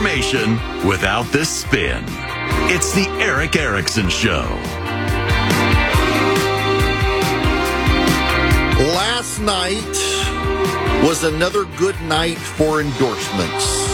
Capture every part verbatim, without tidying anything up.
information without the spin. It's the Erick Erickson Show. Last night was another good night for endorsements.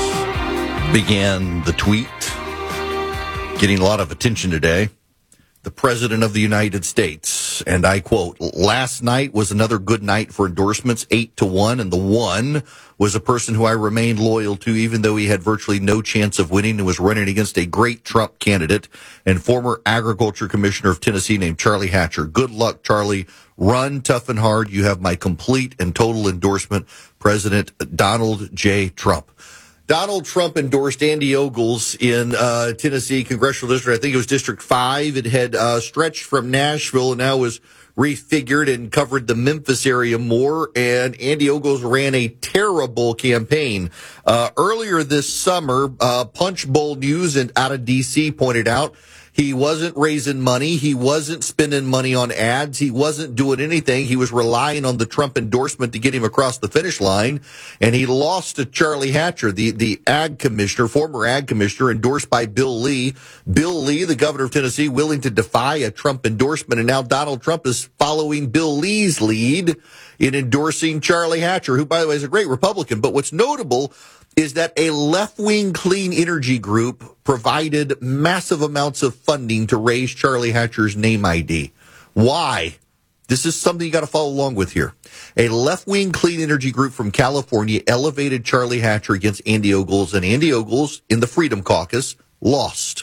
Began the tweet, getting a lot of attention today. The President of the United States, and I quote, last night was another good night for endorsements, eight to one, and the one was a person who I remained loyal to, even though he had virtually no chance of winning and was running against a great Trump candidate and former Agriculture Commissioner of Tennessee named Charlie Hatcher. Good luck, Charlie. Run tough and hard. You have my complete and total endorsement, President Donald J. Trump. Donald Trump endorsed Andy Ogles in uh, Tennessee Congressional District. I think it was District five. It had uh, stretched from Nashville and now was refigured and covered the Memphis area more. And Andy Ogles ran a terrible campaign. Uh, earlier this summer, uh, Punch Bowl News and out of D C pointed out he wasn't raising money. He wasn't spending money on ads. He wasn't doing anything. He was relying on the Trump endorsement to get him across the finish line. And he lost to Charlie Hatcher, the, the ag commissioner, former ag commissioner, endorsed by Bill Lee. Bill Lee, the governor of Tennessee, willing to defy a Trump endorsement. And now Donald Trump is following Bill Lee's lead in endorsing Charlie Hatcher, who, by the way, is a great Republican. But what's notable is that a left-wing clean energy group provided massive amounts of funding to raise Charlie Hatcher's name I D. Why? This is something you got to follow along with here. A left-wing clean energy group from California elevated Charlie Hatcher against Andy Ogles, and Andy Ogles in the Freedom Caucus lost.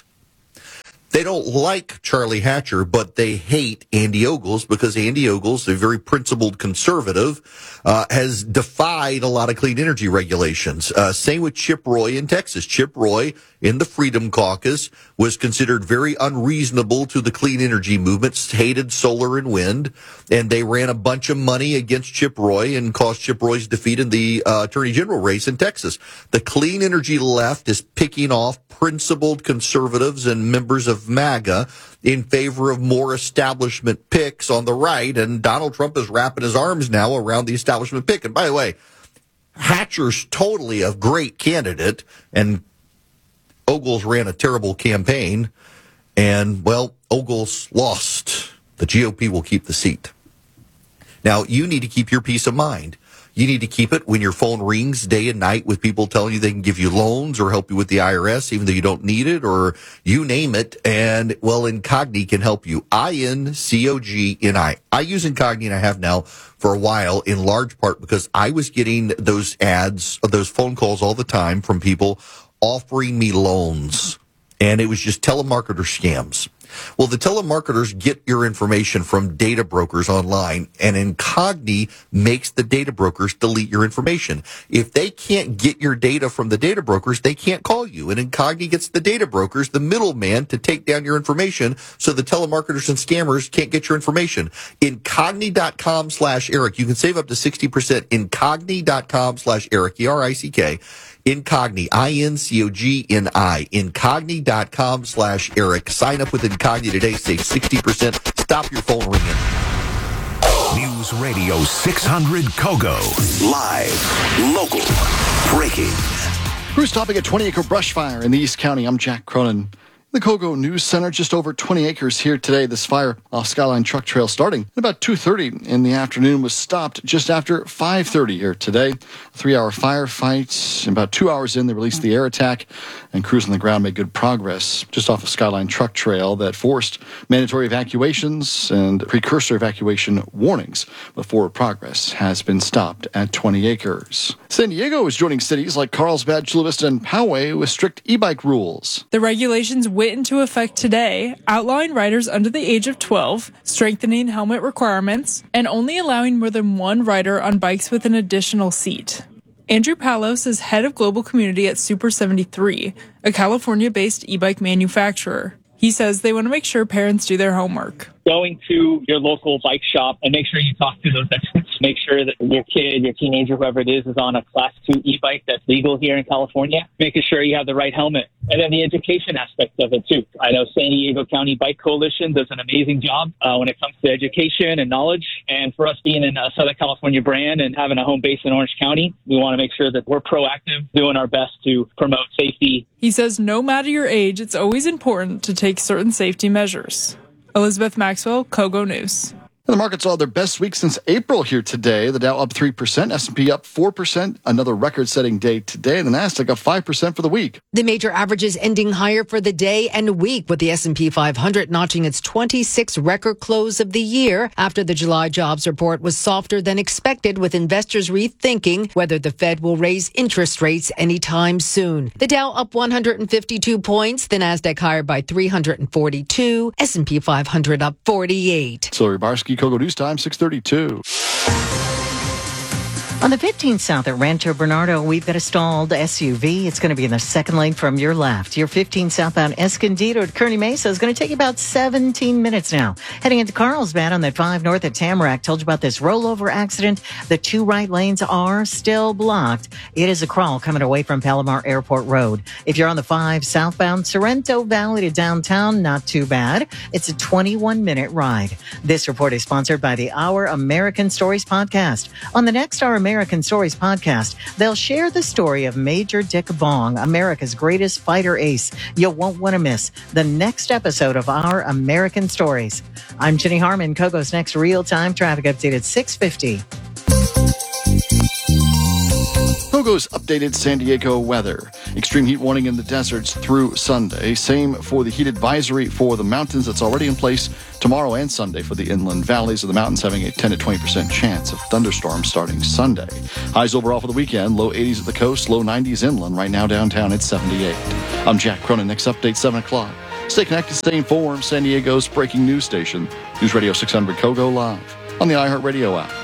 They don't like Charlie Hatcher, but they hate Andy Ogles because Andy Ogles, a very principled conservative, uh, has defied a lot of clean energy regulations. Uh, same with Chip Roy in Texas. Chip Roy in the Freedom Caucus was considered very unreasonable to the clean energy movement, hated solar and wind, and they ran a bunch of money against Chip Roy and caused Chip Roy's defeat in the uh, Attorney General race in Texas. The clean energy left is picking off principled conservatives and members of MAGA in favor of more establishment picks on the right, and Donald Trump is wrapping his arms now around the establishment pick. And by the way, Hatcher's totally a great candidate, and Ogles ran a terrible campaign, and, well, Ogles lost. The G O P will keep the seat. Now, you need to keep your peace of mind. You need to keep it when your phone rings day and night with people telling you they can give you loans or help you with the I R S, even though you don't need it, or you name it. And, well, Incogni can help you. I N C O G N I. I use Incogni, and I have now for a while, in large part because I was getting those ads, those phone calls all the time from people offering me loans. And it was just telemarketer scams. Well, the telemarketers get your information from data brokers online, and Incogni makes the data brokers delete your information. If they can't get your data from the data brokers, they can't call you. And Incogni gets the data brokers, the middleman, to take down your information so the telemarketers and scammers can't get your information. Incogni.com slash Eric. You can save up to sixty percent. Incogni.com slash Eric, E R I C K. Incogni, I N C O G N I, Incogni.com slash Eric. Sign up with Incogni today, save sixty percent. Stop your phone ringing. News Radio six hundred Kogo. Live, local, breaking. Crews stopping a twenty-acre brush fire in the East County. I'm Jack Cronin. The Kogo News Center, just over twenty acres here today. This fire off Skyline Truck Trail starting at about two thirty in the afternoon was stopped just after five thirty here today. A three-hour firefight. About two hours in, they released the air attack, and crews on the ground made good progress just off of Skyline Truck Trail that forced mandatory evacuations and precursor evacuation warnings. But forward progress has been stopped at twenty acres. San Diego is joining cities like Carlsbad, Chula Vista, and Poway with strict e-bike rules. The regulations went into effect today, outlawing riders under the age of twelve, strengthening helmet requirements, and only allowing more than one rider on bikes with an additional seat. Andrew Palos is head of global community at Super seventy-three, a California-based e-bike manufacturer. He says they want to make sure parents do their homework. going to your local bike shop and make sure you talk to those experts. Make sure that your kid, your teenager, whoever it is, is on a class two e-bike that's legal here in California. Making sure you have the right helmet. And then the education aspect of it, too. I know San Diego County Bike Coalition does an amazing job uh, when it comes to education and knowledge. And for us being in a Southern California brand and having a home base in Orange County, we want to make sure that we're proactive, doing our best to promote safety. He says no matter your age, it's always important to take certain safety measures. Elizabeth Maxwell, Kogo News. And the markets saw their best week since April here today. The Dow up three percent, S and P up four percent. Another record-setting day today. The Nasdaq up five percent for the week. The major averages ending higher for the day and week, with the S and P five hundred notching its twenty-sixth record close of the year after the July jobs report was softer than expected, with investors rethinking whether the Fed will raise interest rates anytime soon. The Dow up one hundred fifty-two points, the Nasdaq higher by three hundred forty-two, S and P five hundred up forty-eight. Silvia Barsky, Kogo News Time, six thirty-two. On the fifteenth South at Rancho Bernardo, we've got a stalled S U V. It's going to be in the second lane from your left. Your fifteen southbound Escondido to Kearney Mesa is going to take about seventeen minutes now. Heading into Carlsbad on that five north at Tamarack. Told you about this rollover accident. The two right lanes are still blocked. It is a crawl coming away from Palomar Airport Road. If you're on the five southbound Sorrento Valley to downtown, not too bad. It's a twenty-one minute ride. This report is sponsored by the Our American Stories podcast. On the next Our American Stories podcast, they'll share the story of Major Dick Vaughn, America's greatest fighter ace. You won't want to miss the next episode of Our American Stories. I'm Jenny Harmon. Kogo's next real-time traffic update at six fifty. Kogo's updated San Diego weather. Extreme heat warning in the deserts through Sunday. Same for the heat advisory for the mountains that's already in place tomorrow and Sunday for the inland valleys of the mountains, having a ten to twenty percent chance of thunderstorms starting Sunday. Highs overall for the weekend, low eighties at the coast, low nineties inland. Right now downtown it's seventy-eight. I'm Jack Cronin. Next update, seven o'clock. Stay connected, stay informed. San Diego's breaking news station. News Radio six hundred Kogo live on the iHeartRadio app.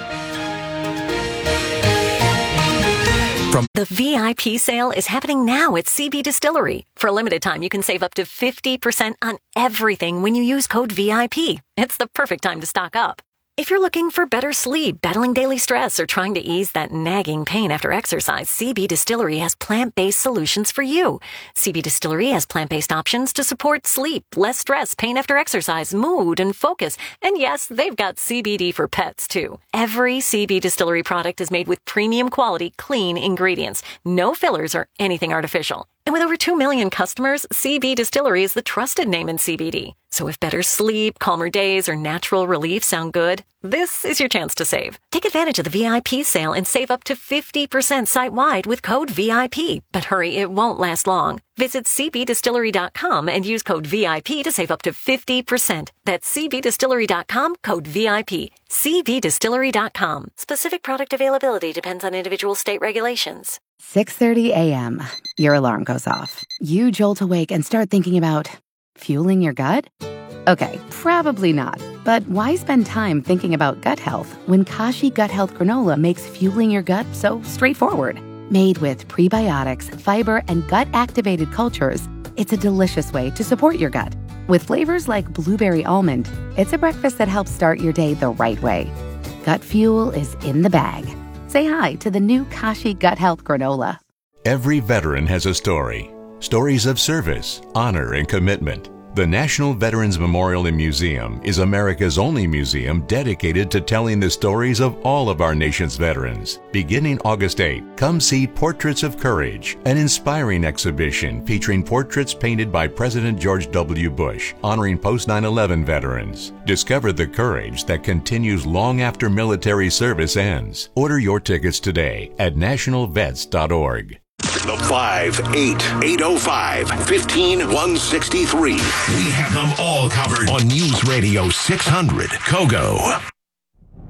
The V I P sale is happening now at C B Distillery. For a limited time, you can save up to fifty percent on everything when you use code V I P. It's the perfect time to stock up. If you're looking for better sleep, battling daily stress, or trying to ease that nagging pain after exercise, C B Distillery has plant-based solutions for you. C B Distillery has plant-based options to support sleep, less stress, pain after exercise, mood, and focus. And yes, they've got C B D for pets, too. Every C B Distillery product is made with premium quality, clean ingredients. No fillers or anything artificial. And with over two million customers, C B Distillery is the trusted name in C B D. So if better sleep, calmer days, or natural relief sound good, this is your chance to save. Take advantage of the V I P sale and save up to fifty percent site-wide with code V I P. But hurry, it won't last long. Visit C B distillery dot com and use code V I P to save up to fifty percent. That's C B distillery dot com, code V I P. C B distillery dot com. Specific product availability depends on individual state regulations. six thirty a.m. Your alarm goes off. You jolt awake and start thinking about fueling your gut? Okay, probably not. But why spend time thinking about gut health when Kashi Gut Health Granola makes fueling your gut so straightforward? Made with prebiotics, fiber, and gut-activated cultures, it's a delicious way to support your gut. With flavors like blueberry almond, it's a breakfast that helps start your day the right way. Gut fuel is in the bag. Say hi to the new Kashi Gut Health Granola. Every veteran has a story. Stories of service, honor, and commitment. The National Veterans Memorial and Museum is America's only museum dedicated to telling the stories of all of our nation's veterans. Beginning August eighth, come see Portraits of Courage, an inspiring exhibition featuring portraits painted by President George W. Bush, honoring post nine eleven veterans. Discover the courage that continues long after military service ends. Order your tickets today at national vets dot org. The five eight eight oh five, fifteen one sixty-three. We have them all covered on News Radio six hundred Kogo.